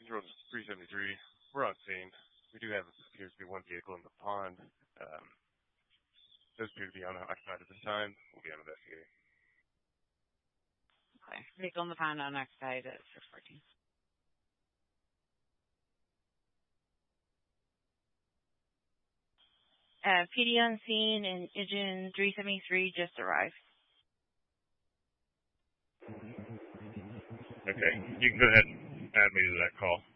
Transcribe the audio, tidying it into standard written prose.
Control 373. We're on scene. We do have appears to be one vehicle in the pond. Those appear to be unoccupied at this time. We'll be on investigating. Okay. Vehicle in the pond unoccupied at 614. PD on scene and engine 373 just arrived. Okay. You can go ahead and add me to that call.